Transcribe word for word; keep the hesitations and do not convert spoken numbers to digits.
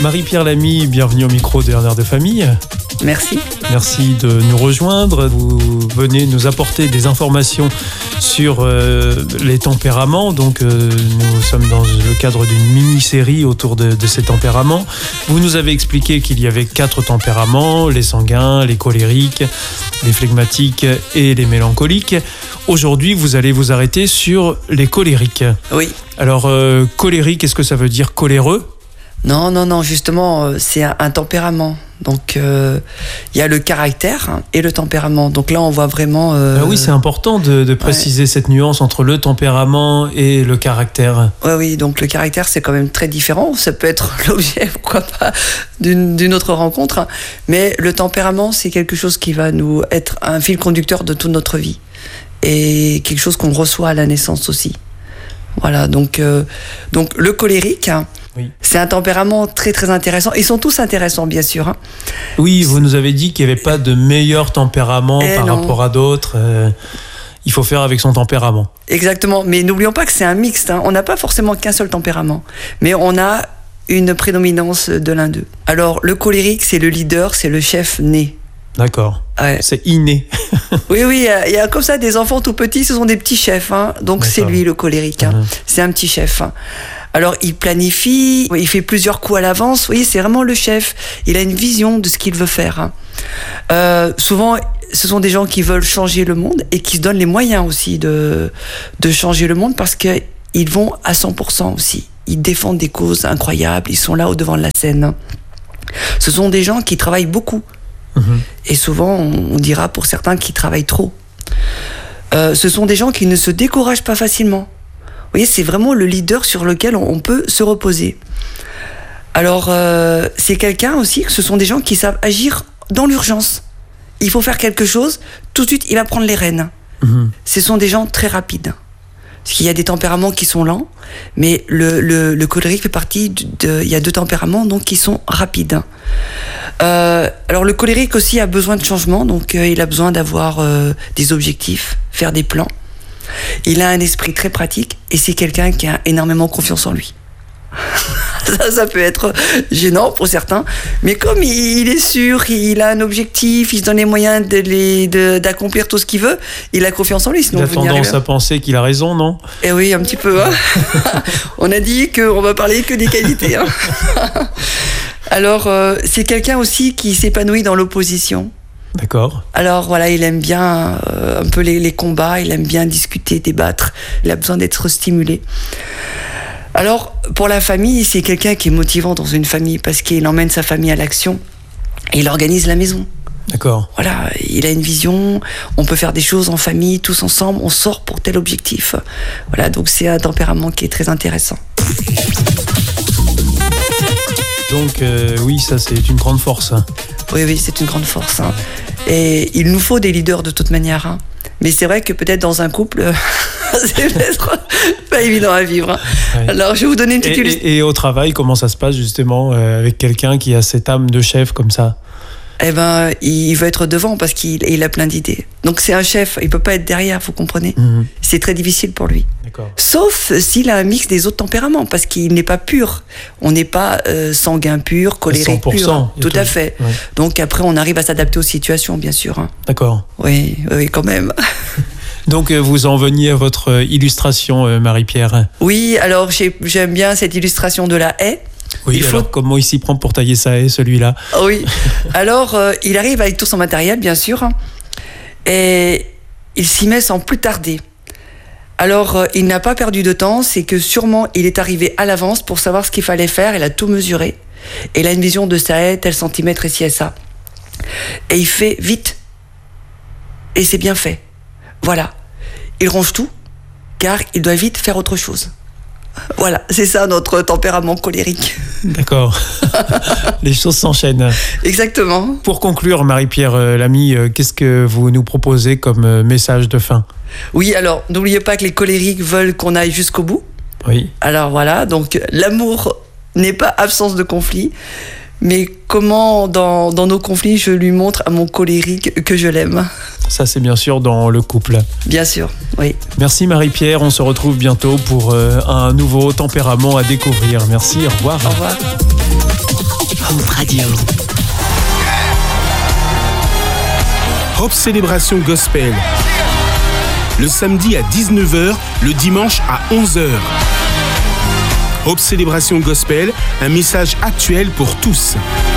Marie-Pierre Lamy, bienvenue au micro de R N R de Famille. Merci. Merci de nous rejoindre. Vous venez nous apporter des informations sur euh, les tempéraments. Donc, euh, nous sommes dans le cadre d'une mini-série autour de, de ces tempéraments. Vous nous avez expliqué qu'il y avait quatre tempéraments, les sanguins, les colériques, les flegmatiques et les mélancoliques. Aujourd'hui, vous allez vous arrêter sur les colériques. Oui. Alors, euh, colérique, est-ce que ça veut dire coléreux ? Non, non, non, justement, euh, c'est un, un tempérament. Donc, il euh, y a le caractère hein, et le tempérament. Donc là, on voit vraiment... Euh... Ah oui, c'est important de, de préciser ouais. cette nuance entre le tempérament et le caractère. Oui, oui, donc le caractère, c'est quand même très différent. Ça peut être l'objet, pourquoi pas, d'une, d'une autre rencontre. Hein. Mais le tempérament, c'est quelque chose qui va nous être un fil conducteur de toute notre vie. Et quelque chose qu'on reçoit à la naissance aussi. Voilà, donc, euh, donc le colérique... Hein, oui. C'est un tempérament très très intéressant. Ils sont tous intéressants, bien sûr. Hein. Oui, vous nous avez dit qu'il n'y avait pas de meilleur tempérament eh par non. rapport à d'autres. Euh, il faut faire avec son tempérament. Exactement, mais n'oublions pas que c'est un mixte. Hein. On n'a pas forcément qu'un seul tempérament, mais on a une prédominance de l'un d'eux. Alors, le colérique, c'est le leader, c'est le chef né. D'accord, ouais. C'est inné. Oui, oui, il y, y a comme ça des enfants tout petits, ce sont des petits chefs. Hein. Donc, D'accord. c'est lui le colérique. Hein. Mmh. C'est un petit chef. Hein. Alors, il planifie, il fait plusieurs coups à l'avance. Vous voyez, c'est vraiment le chef. Il a une vision de ce qu'il veut faire. Hein. Euh, souvent, ce sont des gens qui veulent changer le monde et qui se donnent les moyens aussi de, de changer le monde parce qu'ils vont à cent pour cent aussi. Ils défendent des causes incroyables. Ils sont là au devant de la scène. Hein. Ce sont des gens qui travaillent beaucoup. Mmh. Et souvent, on dira pour certains qu'ils travaillent trop. Euh, ce sont des gens qui ne se découragent pas facilement. Vous voyez, c'est vraiment le leader sur lequel on peut se reposer. Alors, euh, c'est quelqu'un aussi, ce sont des gens qui savent agir dans l'urgence. Il faut faire quelque chose, tout de suite, il va prendre les rênes. Mmh. Ce sont des gens très rapides. Parce qu'il y a des tempéraments qui sont lents, mais le, le, le colérique fait partie de... Il y a deux tempéraments, donc, qui sont rapides. Euh, alors, le colérique aussi a besoin de changement, donc euh, il a besoin d'avoir euh, des objectifs, faire des plans. Il a un esprit très pratique et c'est quelqu'un qui a énormément confiance en lui. ça, ça peut être gênant pour certains, mais comme il est sûr, il a un objectif, il se donne les moyens de les, de, d'accomplir tout ce qu'il veut, il a confiance en lui. Sinon il a tendance à penser qu'il a raison, non ? Eh oui, un petit peu. Hein. On a dit qu'on va parler que des qualités. Hein. Alors, euh, c'est quelqu'un aussi qui s'épanouit dans l'opposition. D'accord. Alors voilà, il aime bien euh, un peu les, les combats, il aime bien discuter, débattre, il a besoin d'être stimulé. Alors, pour la famille, c'est quelqu'un qui est motivant dans une famille parce qu'il emmène sa famille à l'action et il organise la maison. D'accord. Voilà, il a une vision, on peut faire des choses en famille, tous ensemble, on sort pour tel objectif. Voilà, donc c'est un tempérament qui est très intéressant. Donc euh, oui, ça c'est une grande force. Oui, oui, c'est une grande force. Hein. Et il nous faut des leaders de toute manière. Hein. Mais c'est vrai que peut-être dans un couple, c'est peut-être pas évident à vivre. Hein. Oui. Alors, je vais vous donner une petite illustration. Et, et au travail, comment ça se passe justement euh, avec quelqu'un qui a cette âme de chef comme ça ? Eh ben, il veut être devant parce qu'il il a plein d'idées. Donc c'est un chef, il peut pas être derrière, vous comprenez ? Mmh. C'est très difficile pour lui. D'accord. Sauf s'il a un mix des autres tempéraments, parce qu'il n'est pas pur. On n'est pas euh, sanguin pur, colérique pur. Tout à fait. Ouais. Donc après, on arrive à s'adapter aux situations, bien sûr. Hein. D'accord. Oui, oui, quand même. Donc vous en veniez à votre illustration, Marie-Pierre. Oui, alors j'ai, j'aime bien cette illustration de la haie. Oui, il faut... alors comment il s'y prend pour tailler sa haie, celui-là ? Oui, alors euh, il arrive avec tout son matériel, bien sûr, et il s'y met sans plus tarder. Alors, euh, il n'a pas perdu de temps, c'est que sûrement il est arrivé à l'avance pour savoir ce qu'il fallait faire, il a tout mesuré, et il a une vision de sa haie, tel centimètre ici et ça. Et il fait vite, et c'est bien fait. Voilà, il range tout, car il doit vite faire autre chose. Voilà, c'est ça notre tempérament colérique. D'accord. Les choses s'enchaînent. Exactement. Pour conclure, Marie-Pierre Lamy, qu'est-ce que vous nous proposez comme message de fin ? Oui, alors, n'oubliez pas que les colériques veulent qu'on aille jusqu'au bout. Oui. Alors voilà, donc l'amour n'est pas absence de conflit, mais comment dans, dans nos conflits je lui montre à mon colérique que je l'aime. Ça, c'est bien sûr dans le couple. Bien sûr, oui. Merci Marie-Pierre, on se retrouve bientôt pour euh, un nouveau tempérament à découvrir. Merci, au revoir. Au revoir. Hope Radio. Hope Célébration Gospel. Le samedi à dix-neuf heures, le dimanche à onze heures. Hope Célébration Gospel, un message actuel pour tous.